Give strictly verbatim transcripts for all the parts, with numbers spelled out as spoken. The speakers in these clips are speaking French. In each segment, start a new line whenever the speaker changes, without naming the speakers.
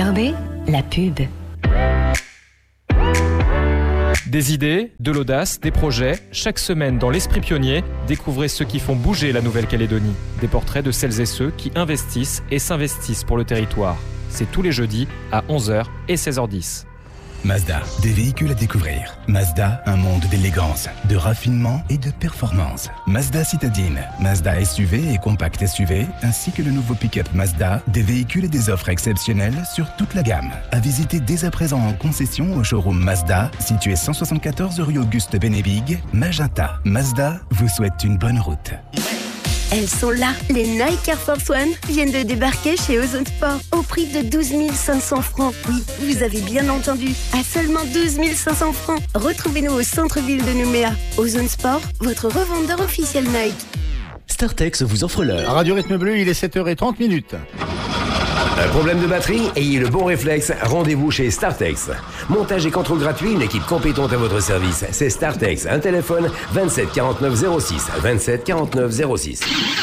R B, la pub.
Des idées, de l'audace, des projets. Chaque semaine dans l'Esprit Pionnier, découvrez ceux qui font bouger la Nouvelle-Calédonie. Des portraits de celles et ceux qui investissent et s'investissent pour le territoire. C'est tous les jeudis à onze heures et seize heures dix.
Mazda, des véhicules à découvrir. Mazda, un monde d'élégance, de raffinement et de performance. Mazda Citadine, Mazda S U V et compact S U V, ainsi que le nouveau pick-up Mazda, des véhicules et des offres exceptionnelles sur toute la gamme. À visiter dès à présent en concession au showroom Mazda, situé cent soixante-quatorze rue Auguste Bénébig, Magenta. Mazda vous souhaite une bonne route.
Elles sont là. Les Nike Air Force One viennent de débarquer chez Ozone Sport au prix de douze mille cinq cents francs. Oui, vous avez bien entendu, à seulement douze mille cinq cents francs. Retrouvez-nous au centre-ville de Nouméa. Ozone Sport, votre revendeur officiel Nike.
Startex vous offre l'heure.
Radio Rythme Bleu, il est sept heures trente minutes.
Un problème de batterie? Ayez le bon réflexe, rendez-vous chez Startex. Montage et contrôle gratuit, une équipe compétente à votre service. C'est Startex, un téléphone vingt-sept quarante-neuf zéro six, vingt-sept quarante-neuf zéro six.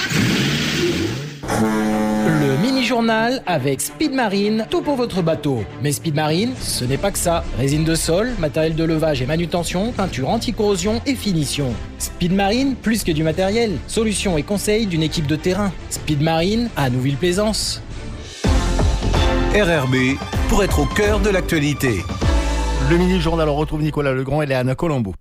Le mini-journal avec Speed Marine, tout pour votre bateau. Mais Speed Marine, ce n'est pas que ça. Résine de sol, matériel de levage et manutention, peinture anti-corrosion et finition. Speed Marine, plus que du matériel. Solutions et conseils d'une équipe de terrain. Speed Marine à Nouville-Plaisance.
R R B, pour être au cœur de l'actualité.
Le mini-journal, on retrouve Nicolas Legrand et Léana Colombo.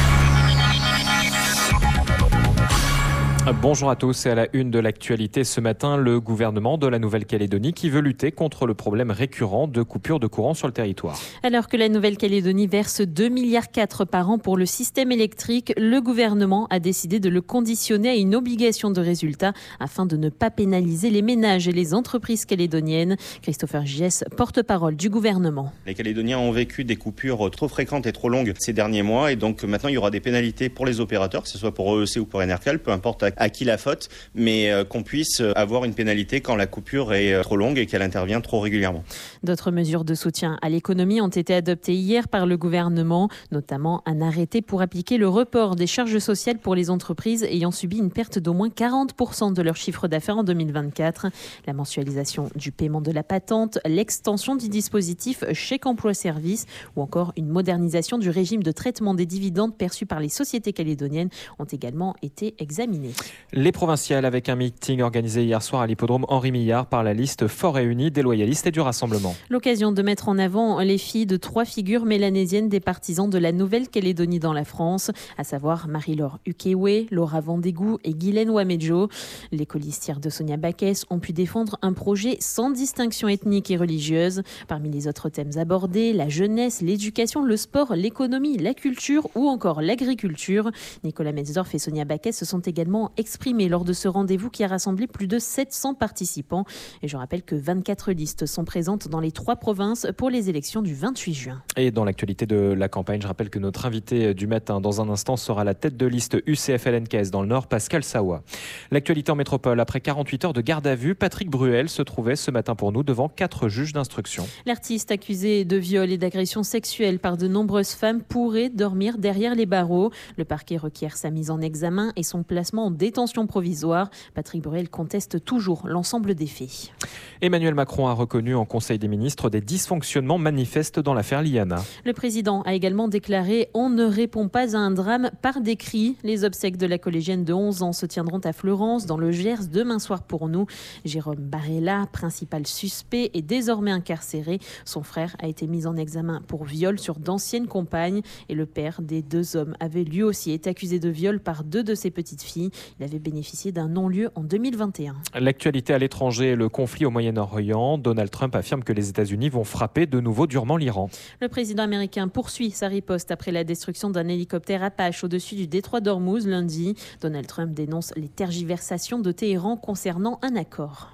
Bonjour à tous et à la une de l'actualité ce matin, le gouvernement de la Nouvelle-Calédonie qui veut lutter contre le problème récurrent de coupures de courant sur le territoire.
Alors que la Nouvelle-Calédonie verse deux virgule quatre milliards par an pour le système électrique, le gouvernement a décidé de le conditionner à une obligation de résultat afin de ne pas pénaliser les ménages et les entreprises calédoniennes. Christopher Gies, porte-parole du gouvernement.
Les Calédoniens ont vécu des coupures trop fréquentes et trop longues ces derniers mois et donc maintenant il y aura des pénalités pour les opérateurs, que ce soit pour E E C ou pour Enercal, peu importe à à qui la faute, mais euh, qu'on puisse avoir une pénalité quand la coupure est euh, trop longue et qu'elle intervient trop régulièrement.
D'autres mesures de soutien à l'économie ont été adoptées hier par le gouvernement, notamment un arrêté pour appliquer le report des charges sociales pour les entreprises ayant subi une perte d'au moins quarante pour cent de leur chiffre d'affaires en deux mille vingt-quatre, la mensualisation du paiement de la patente, l'extension du dispositif chèque emploi service ou encore une modernisation du régime de traitement des dividendes perçus par les sociétés calédoniennes ont également été examinées.
Les provinciales avec un meeting organisé hier soir à l'hippodrome Henri Millard par la liste Fort et Unis des loyalistes et du Rassemblement.
L'occasion de mettre en avant les filles de trois figures mélanésiennes des partisans de la Nouvelle-Calédonie dans la France, à savoir Marie-Laure Ukewe, Laura Vandégou et Guylaine Ouamédjo. Les colistières de Sonia Baquès ont pu défendre un projet sans distinction ethnique et religieuse. Parmi les autres thèmes abordés, la jeunesse, l'éducation, le sport, l'économie, la culture ou encore l'agriculture. Nicolas Metzdorf et Sonia Baquès se sont également exprimés lors de ce rendez-vous qui a rassemblé plus de sept cents participants. Et je rappelle que vingt-quatre listes sont présentes dans les trois provinces pour les élections du vingt-huit juin.
Et dans l'actualité de la campagne, je rappelle que notre invité du matin dans un instant sera la tête de liste U C F L N K S dans le Nord, Pascal Sawa. L'actualité en métropole, après quarante-huit heures de garde à vue, Patrick Bruel se trouvait ce matin pour nous devant quatre juges d'instruction.
L'artiste accusé de viol et d'agression sexuelle par de nombreuses femmes pourrait dormir derrière les barreaux. Le parquet requiert sa mise en examen et son placement en détention provisoire. Patrick Bruel conteste toujours l'ensemble des faits.
Emmanuel Macron a reconnu en Conseil des ministres des dysfonctionnements manifestes dans l'affaire Liana.
Le président a également déclaré « On ne répond pas à un drame par des cris ». Les obsèques de la collégienne de onze ans se tiendront à Fleurance, dans le Gers, demain soir pour nous. Jérôme Barella, principal suspect, est désormais incarcéré. Son frère a été mis en examen pour viol sur d'anciennes compagnes et le père des deux hommes avait lui aussi été accusé de viol par deux de ses petites filles. Il avait bénéficié d'un non-lieu en deux mille vingt et un.
L'actualité à l'étranger, le conflit au Moyen-Orient. Donald Trump affirme que les États-Unis vont frapper de nouveau durement l'Iran.
Le président américain poursuit sa riposte après la destruction d'un hélicoptère Apache au-dessus du détroit d'Ormuz lundi. Donald Trump dénonce les tergiversations de Téhéran concernant un accord.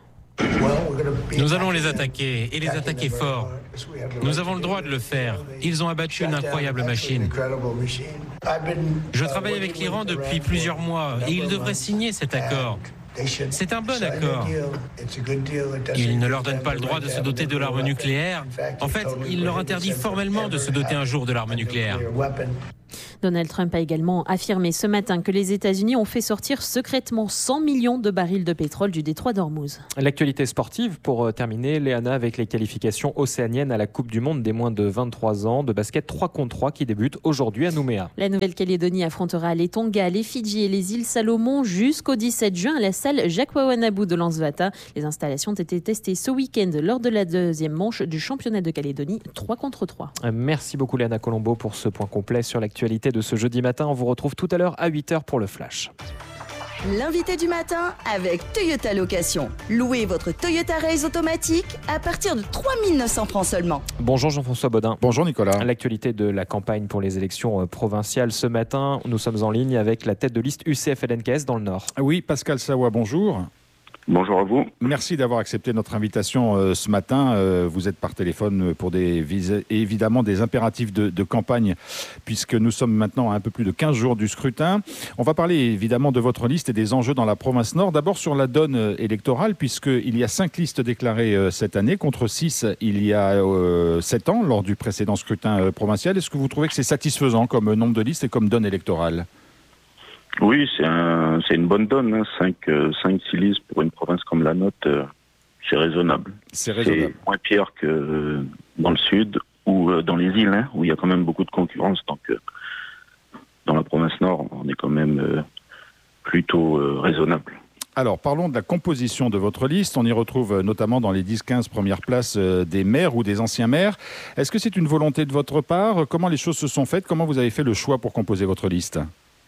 Nous allons les attaquer et les attaquer fort. Nous avons le droit de le faire. Ils ont abattu une incroyable machine. Je travaille avec l'Iran depuis plusieurs mois et ils devraient signer cet accord. C'est un bon accord. Il ne leur donne pas le droit de se doter de l'arme nucléaire. En fait, il leur interdit formellement de se doter un jour de l'arme nucléaire.
Donald Trump a également affirmé ce matin que les États-Unis ont fait sortir secrètement cent millions de barils de pétrole du détroit d'Ormuz.
L'actualité sportive, pour terminer, Léana, avec les qualifications océaniennes à la Coupe du Monde des moins de vingt-trois ans de basket trois contre trois qui débute aujourd'hui à Nouméa.
La Nouvelle-Calédonie affrontera les Tonga, les Fidji et les îles Salomon jusqu'au dix-sept juin à la salle Jacques Wawanabou de Lansvata. Les installations ont été testées ce week-end lors de la deuxième manche du championnat de Calédonie trois contre trois.
Merci beaucoup Léana Colombo pour ce point complet sur l'actualité de ce jeudi matin. On vous retrouve tout à l'heure à huit heures pour le Flash.
L'invité du matin avec Toyota Location. Louez votre Toyota Race automatique à partir de trois mille neuf cents francs seulement.
Bonjour Jean-François Baudin.
Bonjour Nicolas.
L'actualité de la campagne pour les élections provinciales ce matin. Nous sommes en ligne avec la tête de liste U C F L N K S dans le Nord.
Oui, Pascal Sawa, bonjour.
Bonjour à vous.
Merci d'avoir accepté notre invitation euh, ce matin. Euh, vous êtes par téléphone pour des vis- évidemment des impératifs de, de campagne, puisque nous sommes maintenant à un peu plus de quinze jours du scrutin. On va parler évidemment de votre liste et des enjeux dans la province Nord. D'abord sur la donne euh, électorale, puisqu'il y a cinq listes déclarées euh, cette année, contre six il y a euh, sept ans, lors du précédent scrutin euh, provincial. Est-ce que vous trouvez que c'est satisfaisant comme nombre de listes et comme donne électorale ?
Oui, c'est, un, c'est une bonne donne. Hein. cinq six listes pour une province comme la nôtre, euh, c'est raisonnable.
C'est raisonnable.
C'est moins pire que euh, dans le sud ou euh, dans les îles, hein, où il y a quand même beaucoup de concurrence. Donc, euh, dans la province Nord, on est quand même euh, plutôt euh, raisonnable.
Alors, parlons de la composition de votre liste. On y retrouve notamment dans les dix quinze premières places euh, des maires ou des anciens maires. Est-ce que c'est une volonté de votre part ? Comment les choses se sont faites ? Comment vous avez fait le choix pour composer votre liste ?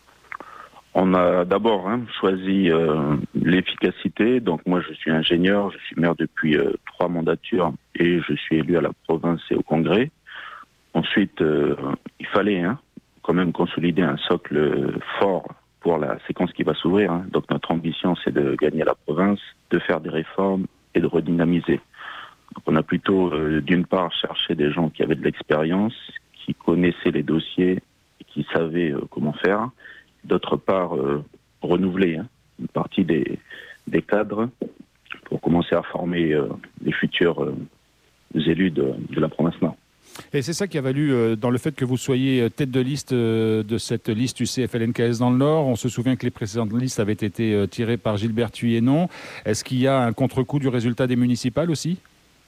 On a d'abord hein, choisi euh, l'efficacité. Donc moi, je suis ingénieur, je suis maire depuis euh, trois mandatures et je suis élu à la province et au Congrès. Ensuite, euh, il fallait hein, quand même consolider un socle fort pour la séquence qui va s'ouvrir. Hein. Donc notre ambition, c'est de gagner la province, de faire des réformes et de redynamiser. Donc on a plutôt, euh, d'une part, cherché des gens qui avaient de l'expérience, qui connaissaient les dossiers et qui savaient euh, comment faire. D'autre part, euh, renouveler hein, une partie des, des cadres pour commencer à former euh, les futurs euh, élus de, de la province Nord.
Et c'est ça qui a valu euh, dans le fait que vous soyez tête de liste euh, de cette liste U C F L N K S dans le Nord. On se souvient que les précédentes listes avaient été euh, tirées par Gilbert Thuyennon. Est-ce qu'il y a un contre-coup du résultat des municipales aussi ?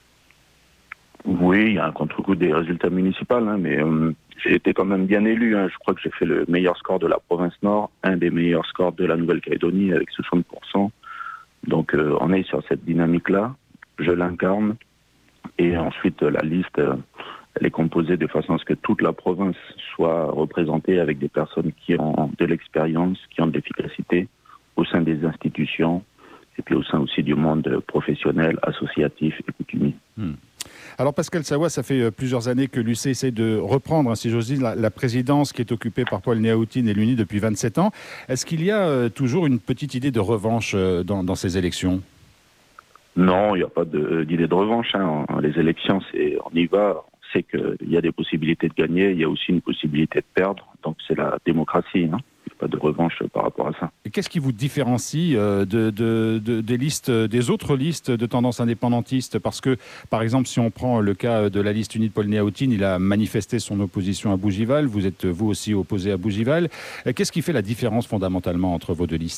Oui, il y a un contre-coup des résultats municipaux, hein, mais euh, j'ai été quand même bien élu. Hein. Je crois que j'ai fait le meilleur score de la province Nord, un des meilleurs scores de la Nouvelle-Calédonie avec soixante pour cent. Donc euh, on est sur cette dynamique-là. Je l'incarne. Et ensuite, la liste, euh, elle est composée de façon à ce que toute la province soit représentée avec des personnes qui ont de l'expérience, qui ont de l'efficacité au sein des institutions et puis au sein aussi du monde professionnel, associatif et coutumier.
Hmm. Alors Pascal Sawa, ça fait plusieurs années que l'U C essaie de reprendre, si j'ose dire, la, la présidence qui est occupée par Paul Néaoutine et l'U N I depuis vingt-sept ans. Est-ce qu'il y a euh, toujours une petite idée de revanche euh, dans, dans ces élections ?
Non, il n'y a pas de, d'idée de revanche. Hein. Les élections, c'est, on y va, on sait qu'il y a des possibilités de gagner, il y a aussi une possibilité de perdre. Donc c'est la démocratie, hein. Pas de revanche par rapport à ça.
Et qu'est-ce qui vous différencie euh, de, de, de, des listes, des autres listes de tendance indépendantiste ? Parce que, par exemple, si on prend le cas de la liste unie de Paul Néaoutine, il a manifesté son opposition à Bougival. Vous êtes vous aussi opposé à Bougival. Qu'est-ce qui fait la différence fondamentalement entre vos deux listes ?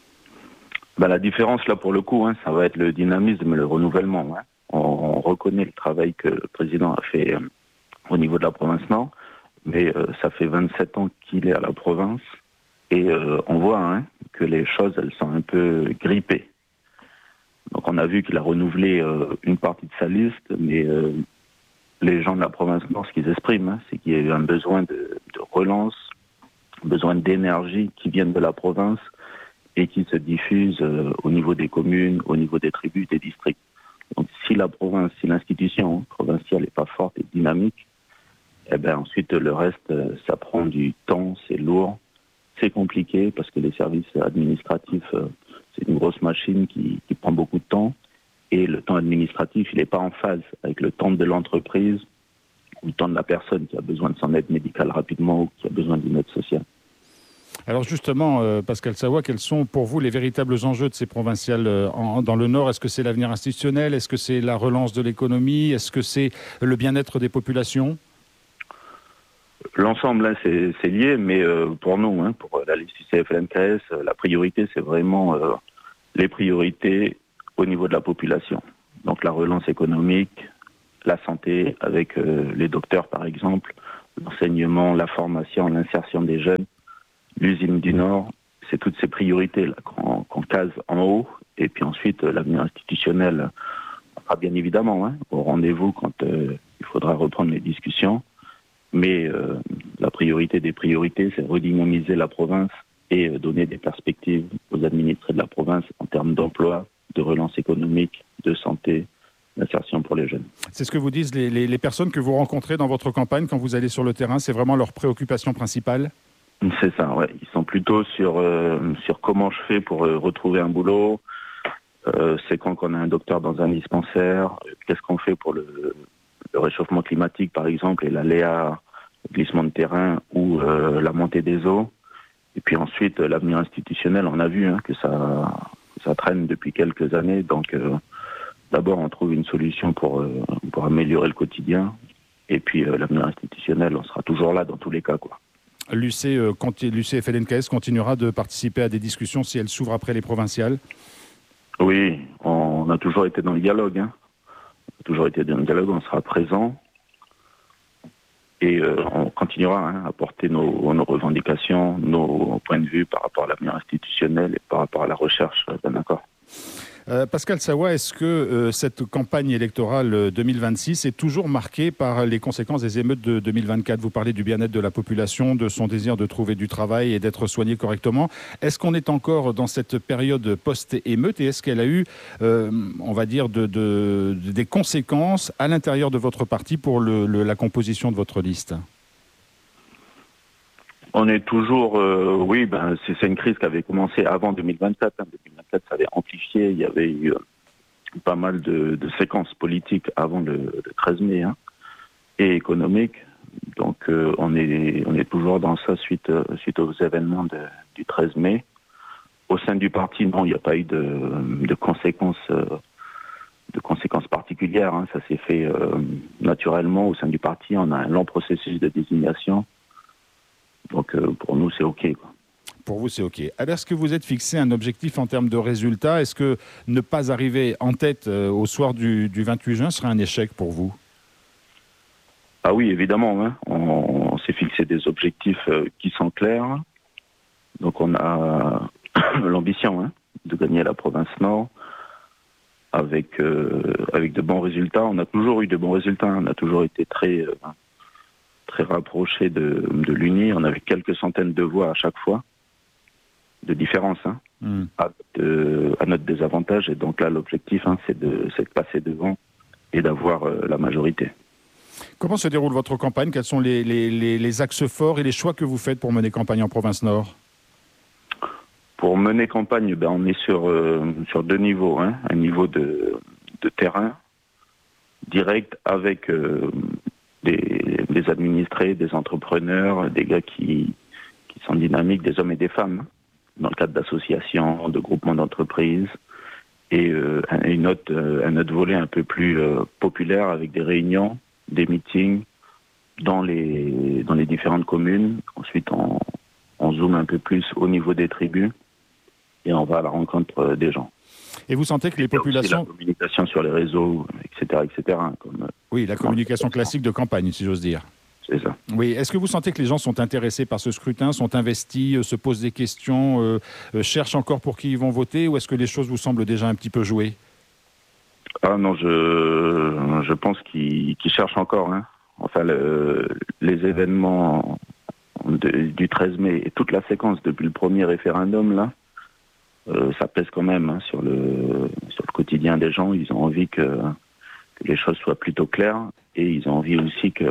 Ben, la différence, là, pour le coup, hein, ça va être le dynamisme et le renouvellement. Hein. On, on reconnaît le travail que le président a fait euh, au niveau de la province Nord, mais euh, ça fait vingt-sept ans qu'il est à la province. Et euh, on voit hein, que les choses, elles sont un peu grippées. Donc on a vu qu'il a renouvelé euh, une partie de sa liste, mais euh, les gens de la province Nord, ce qu'ils expriment, hein, c'est qu'il y a eu un besoin de, de relance, un besoin d'énergie qui viennent de la province et qui se diffuse euh, au niveau des communes, au niveau des tribus, des districts. Donc si la province, si l'institution hein, provinciale n'est pas forte et dynamique, eh ben ensuite le reste, ça prend du temps, c'est lourd. C'est compliqué parce que les services administratifs, euh, c'est une grosse machine qui, qui prend beaucoup de temps. Et le temps administratif, il n'est pas en phase avec le temps de l'entreprise ou le temps de la personne qui a besoin de son aide médicale rapidement ou qui a besoin d'une aide sociale.
Alors justement, euh, Pascal Sawa, quels sont pour vous les véritables enjeux de ces provinciales euh, en, dans le Nord ? Est-ce que c'est l'avenir institutionnel ? Est-ce que c'est la relance de l'économie ? Est-ce que c'est le bien-être des populations ?
L'ensemble, hein, c'est, c'est lié, mais euh, pour nous, hein, pour la liste U C F L N K S, la priorité, c'est vraiment euh, les priorités au niveau de la population. Donc la relance économique, la santé avec euh, les docteurs, par exemple, l'enseignement, la formation, l'insertion des jeunes, l'usine du Nord, c'est toutes ces priorités-là qu'on, qu'on case en haut. Et puis ensuite, euh, l'avenir institutionnel sera bien évidemment hein, au rendez-vous quand euh, il faudra reprendre les discussions. Mais euh, la priorité des priorités, c'est redynamiser la province et euh, donner des perspectives aux administrés de la province en termes d'emploi, de relance économique, de santé, d'insertion pour les jeunes.
C'est ce que vous disent les, les, les personnes que vous rencontrez dans votre campagne quand vous allez sur le terrain, c'est vraiment leur préoccupation principale ?
C'est ça, ouais. Ils sont plutôt sur, euh, sur comment je fais pour euh, retrouver un boulot, euh, c'est quand on a un docteur dans un dispensaire, qu'est-ce qu'on fait pour le, le réchauffement climatique par exemple et l'aléa, le glissement de terrain ou euh, la montée des eaux. Et puis ensuite, l'avenir institutionnel, on a vu hein, que ça, ça traîne depuis quelques années. Donc euh, d'abord, on trouve une solution pour, euh, pour améliorer le quotidien. Et puis euh, l'avenir institutionnel, on sera toujours là dans tous les cas, quoi.
L'U C, euh, l'U C F L N K S continuera de participer à des discussions si elles s'ouvrent après les provinciales ?
Oui, on a toujours été dans le dialogue. Hein. On a toujours été dans le dialogue, on sera présent. Et euh, on continuera hein, à porter nos, nos revendications, nos points de vue par rapport à l'avenir institutionnel et par rapport à la recherche d'un accord.
Euh, Pascal Sawa, est-ce que euh, cette campagne électorale deux mille vingt-six est toujours marquée par les conséquences des émeutes de deux mille vingt-quatre ? Vous parlez du bien-être de la population, de son désir de trouver du travail et d'être soigné correctement. Est-ce qu'on est encore dans cette période post-émeute et est-ce qu'elle a eu, euh, on va dire, de, de, de, des conséquences à l'intérieur de votre parti pour le, le, la composition de votre liste ?
On est toujours, euh, oui, ben c'est, c'est une crise qui avait commencé avant deux mille vingt-quatre. Hein. deux mille vingt-quatre, ça avait amplifié. Il y avait eu euh, pas mal de, de séquences politiques avant le, le treize mai hein, et économiques. Donc euh, on est, on est toujours dans ça suite, euh, suite aux événements de, du treize mai. Au sein du parti, non, il n'y a pas eu de, de conséquences, euh, de conséquences particulières. Hein. Ça s'est fait euh, naturellement au sein du parti. On a un long processus de désignation. Donc euh, pour nous, c'est OK, quoi.
Pour vous, c'est OK. Alors, est-ce que vous êtes fixé un objectif en termes de résultats ? Est-ce que ne pas arriver en tête euh, au soir du, du vingt-huit juin serait un échec pour vous ?
Ah oui, évidemment. Hein. On, on s'est fixé des objectifs euh, qui sont clairs. Donc on a l'ambition hein, de gagner la province Nord avec, euh, avec de bons résultats. On a toujours eu de bons résultats. On a toujours été très... Euh, très rapproché de, de l'Uni. On avait quelques centaines de voix à chaque fois, de différence, hein, mm. à, de, à notre désavantage. Et donc là, l'objectif, hein, c'est, de, c'est de passer devant et d'avoir euh, la majorité.
Comment se déroule votre campagne ? Quels sont les, les, les, les axes forts et les choix que vous faites pour mener campagne en province Nord ?
Pour mener campagne, ben, on est sur, euh, sur deux niveaux. Hein. Un niveau de, de terrain, direct avec... Euh, Des, des administrés, des entrepreneurs, des gars qui, qui sont dynamiques, des hommes et des femmes, dans le cadre d'associations, de groupements d'entreprises, et euh, une autre, euh, un autre volet un peu plus euh, populaire avec des réunions, des meetings dans les, dans les différentes communes. Ensuite, on, on zoome un peu plus au niveau des tribus et on va à la rencontre des gens.
Et vous sentez que les populations...
La communication sur les réseaux, et cetera, et cetera. Comme,
oui, la communication classique de campagne, si j'ose dire.
C'est ça.
Oui. Est-ce que vous sentez que les gens sont intéressés par ce scrutin, sont investis, euh, se posent des questions, euh, euh, cherchent encore pour qui ils vont voter, ou est-ce que les choses vous semblent déjà un petit peu jouées ?
Ah non, je, je pense qu'ils, qu'ils cherchent encore. Hein. Enfin, le, les événements de, du treize mai et toute la séquence depuis le premier référendum, là, Euh, ça pèse quand même hein, sur, le, sur le quotidien des gens. Ils ont envie que, que les choses soient plutôt claires et ils ont envie aussi que,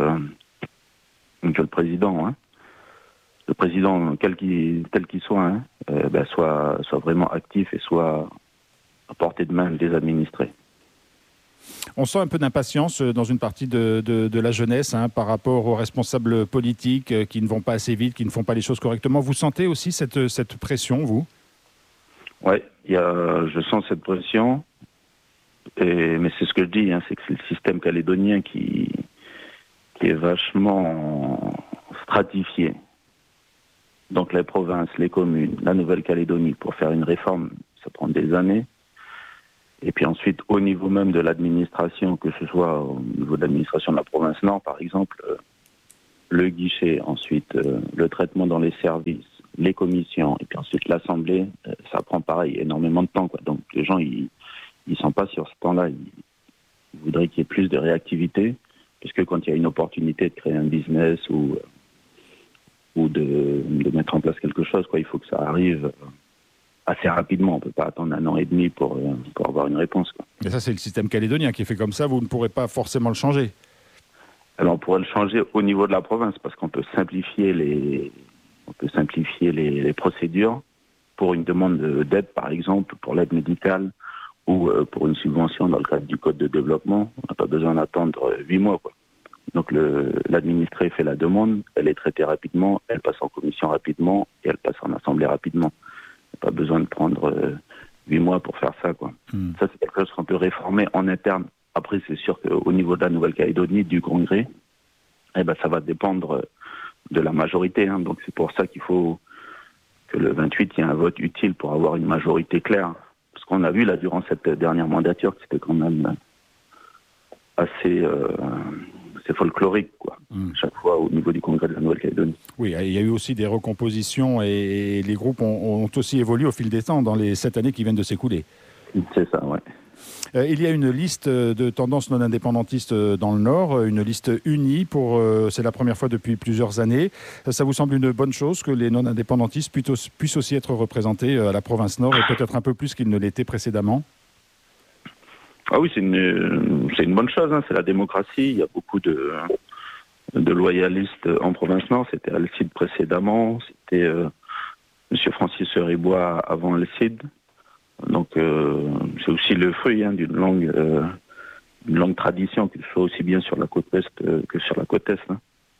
que le président, hein, le président, quel qu'il, tel qu'il soit, hein, euh, ben, soit, soit vraiment actif et soit à portée de main des administrés.
On sent un peu d'impatience dans une partie de, de, de la jeunesse hein, par rapport aux responsables politiques qui ne vont pas assez vite, qui ne font pas les choses correctement. Vous sentez aussi cette, cette pression, vous ?
Oui, je sens cette pression, et, mais c'est ce que je dis, hein, c'est que c'est le système calédonien qui, qui est vachement ratifier donc les provinces, les communes, la Nouvelle-Calédonie pour faire une réforme, ça prend des années. Et puis ensuite, au niveau même de l'administration, que ce soit au niveau de l'administration de la province Nord, par exemple, euh, le guichet, ensuite euh, le traitement dans les services, les commissions, et puis ensuite l'Assemblée, euh, ça prend pareil énormément de temps, quoi. Donc les gens, ils ne sont pas sur ce temps-là. Ils, ils voudraient qu'il y ait plus de réactivité, puisque quand il y a une opportunité de créer un business ou, ou de, de mettre en place quelque chose, quoi, il faut que ça arrive assez rapidement. On ne peut pas attendre un an et demi pour, pour avoir une réponse, quoi.
Mais ça, c'est le système calédonien qui est fait comme ça. Vous ne pourrez pas forcément le changer.
Alors, on pourrait le changer au niveau de la province, parce qu'on peut simplifier les, on peut simplifier les, les procédures pour une demande d'aide, par exemple, pour l'aide médicale ou euh, pour une subvention dans le cadre du code de développement. On n'a pas besoin d'attendre huit mois, quoi. Donc, le, l'administré fait la demande, elle est traitée rapidement, elle passe en commission rapidement et elle passe en assemblée rapidement. Il n'y a pas besoin de prendre huit euh, mois pour faire ça, quoi. Mmh. Ça, c'est quelque chose qu'on peut réformer en interne. Après, c'est sûr qu'au niveau de la Nouvelle-Calédonie, du Congrès, eh ben, ça va dépendre de la majorité, hein. Donc c'est pour ça qu'il faut que le vingt-huit, il y ait un vote utile pour avoir une majorité claire. Parce qu'on a vu, là, durant cette dernière mandature, que c'était quand même assez, euh, assez folklorique, quoi. Mmh. Chaque fois au niveau du Congrès de la Nouvelle-Calédonie.
Oui, il y a eu aussi des recompositions et les groupes ont, ont aussi évolué au fil des temps dans les sept années qui viennent de s'écouler.
C'est ça, ouais.
Euh, il y a une liste de tendances non indépendantistes dans le Nord, une liste unie, pour, euh, c'est la première fois depuis plusieurs années. Ça vous semble une bonne chose que les non indépendantistes puissent, puissent aussi être représentés à la province Nord et peut-être un peu plus qu'ils ne l'étaient précédemment?
Ah oui, c'est une, c'est une bonne chose, hein. C'est la démocratie. Il y a beaucoup de, de loyalistes en province Nord. C'était Alcide précédemment, c'était euh, M. Francis Ribois avant Alcide. Donc euh, c'est aussi le fruit, hein, d'une longue, euh, une longue tradition qu'il faut aussi bien sur la côte ouest euh, que sur la côte est, hein.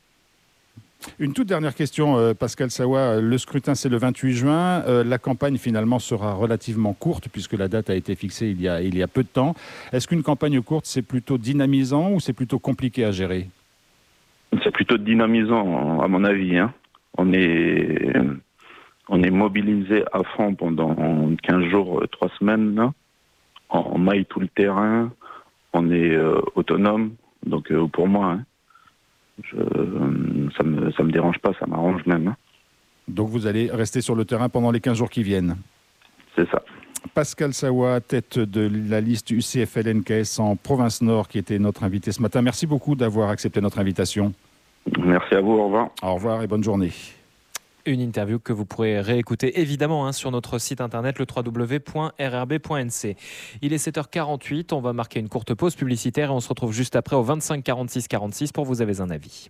Une toute dernière question, euh, Pascal Sawa. Le scrutin, c'est le vingt-huit juin. Euh, la campagne, finalement, sera relativement courte puisque la date a été fixée il y a, il y a peu de temps. Est-ce qu'une campagne courte, c'est plutôt dynamisant ou c'est plutôt compliqué à gérer?
C'est plutôt dynamisant, à mon avis, hein. On est... On est mobilisé à fond pendant quinze jours, trois semaines. Là. On maille tout le terrain. On est euh, autonome. Donc euh, pour moi, hein, je, ça me, ça me dérange pas, ça m'arrange même. Hein.
Donc vous allez rester sur le terrain pendant les quinze jours qui viennent?
C'est ça.
Pascal Sawa, tête de la liste U C F L N K S en province Nord, qui était notre invité ce matin. Merci beaucoup d'avoir accepté notre invitation.
Merci à vous, au revoir.
Au revoir et bonne journée.
Une interview que vous pourrez réécouter évidemment hein, sur notre site internet le w w w point r r b point n c. Il est sept heures quarante-huit, on va marquer une courte pause publicitaire et on se retrouve juste après au vingt-cinq quarante-six quarante-six pour Vous avez un avis.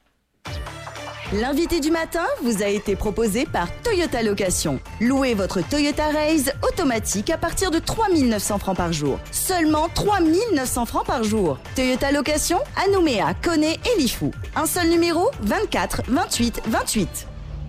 L'invité du matin vous a été proposé par Toyota Location. Louez votre Toyota Raise automatique à partir de trois mille neuf cents francs par jour. Seulement trois mille neuf cents francs par jour. Toyota Location à Nouméa, Koné et Lifou. Un seul numéro, vingt-quatre vingt-huit vingt-huit.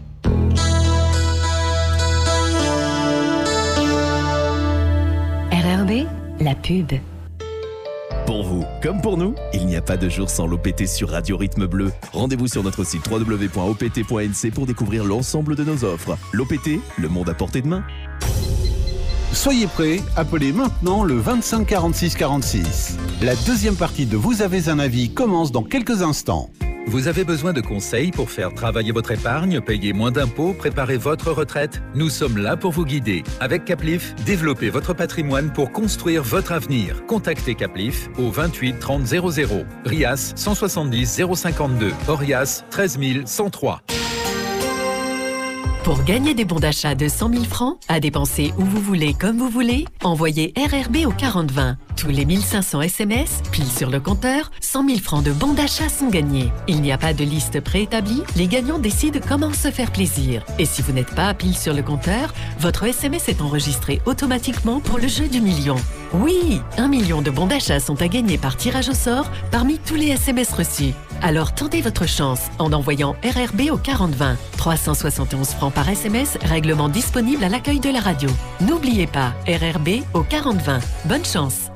R R B, la pub.
Pour vous, comme pour nous, il n'y a pas de jour sans l'O P T sur Radio Rythme Bleu. Rendez-vous sur notre site w w w point o p t point n c pour découvrir l'ensemble de nos offres. L'O P T, le monde à portée de main.
Soyez prêts, appelez maintenant le vingt-cinq quarante-six quarante-six. La deuxième partie de Vous avez un avis commence dans quelques instants.
Vous avez besoin de conseils pour faire travailler votre épargne, payer moins d'impôts, préparer votre retraite? Nous sommes là pour vous guider. Avec Caplif, développez votre patrimoine pour construire votre avenir. Contactez Caplif au vingt-huit trente zéro zéro. Rias cent soixante-dix zéro cinquante-deux. Orias treize mille cent trois.
Pour gagner des bons d'achat de cent mille francs, à dépenser où vous voulez, comme vous voulez, envoyez R R B au quarante vingt. Tous les mille cinq cents S M S, pile sur le compteur, cent mille francs de bons d'achat sont gagnés. Il n'y a pas de liste préétablie, les gagnants décident comment se faire plaisir. Et si vous n'êtes pas à pile sur le compteur, votre S M S est enregistré automatiquement pour le jeu du million. Oui, un million de bons d'achat sont à gagner par tirage au sort parmi tous les S M S reçus. Alors tentez votre chance en envoyant R R B au quarante vingt. trois cent soixante et onze francs par S M S, règlement disponible à l'accueil de la radio. N'oubliez pas, R R B au quarante vingt. Bonne chance!